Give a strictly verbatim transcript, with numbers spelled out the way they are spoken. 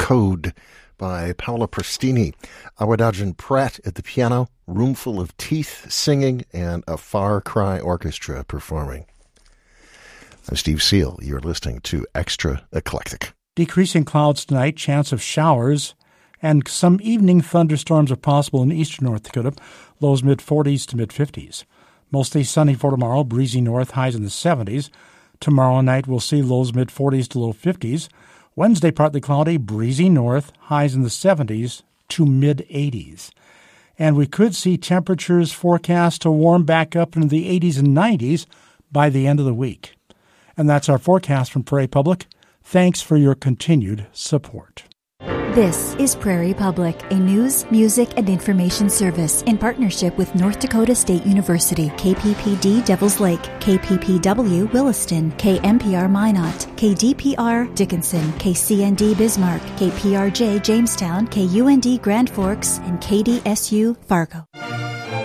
Code by Paola Prestini. Awadagin Pratt at the piano, Roomful of Teeth singing, and a Far Cry Orchestra performing. I'm Steve Seal. You're listening to Extra Eclectic. Decreasing clouds tonight, chance of showers, and some evening thunderstorms are possible in eastern North Dakota, lows mid-forties to mid-fifties. Mostly sunny for tomorrow, breezy north, highs in the seventies. Tomorrow night we'll see lows mid-forties to low fifties. Wednesday partly cloudy, breezy north, highs in the seventies to mid-eighties. And we could see temperatures forecast to warm back up into the eighties and nineties by the end of the week. And that's our forecast from Prairie Public. Thanks for your continued support. This is Prairie Public, a news, music, and information service in partnership with North Dakota State University, K P P D Devils Lake, K P P W Williston, K M P R Minot, K D P R Dickinson, K C N D Bismarck, K P R J Jamestown, K U N D Grand Forks, and K D S U Fargo.